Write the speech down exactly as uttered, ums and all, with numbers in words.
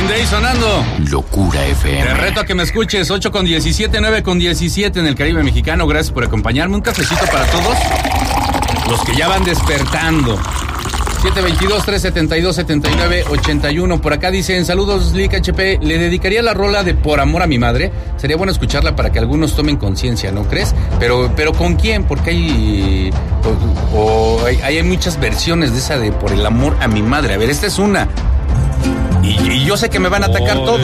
Green Day sonando. Locura F M. Te reto a que me escuches. ocho con diecisiete, nueve con diecisiete en el Caribe mexicano. Gracias por acompañarme. Un cafecito para todos los que ya van despertando. siete veintidós, trescientos setenta y dos, setenta y nueve, ochenta y uno. Por acá dicen, saludos Lick H P, le dedicaría la rola de Por amor a mi madre. Sería bueno escucharla para que algunos tomen conciencia, ¿no crees? Pero pero ¿con quién? Porque hay, o, o hay, hay muchas versiones de esa de Por el amor a mi madre. A ver, esta es una. Y, y yo sé que me van a atacar oh, todos.